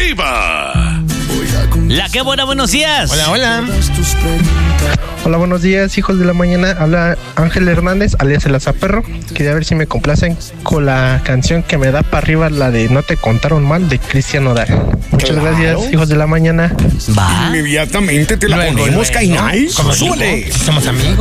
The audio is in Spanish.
arriba. La que buena, buenos días. Hola. Hola, buenos días, hijos de la mañana. Habla Ángel Hernández, alias el Azaperro. Quería ver si me complacen con la canción que me da para arriba, la de No te contaron mal, de Cristian Nodal. Muchas gracias, hijos de la mañana. Va. Inmediatamente te la ponemos, Cainay. Como Súbele. si somos amigos.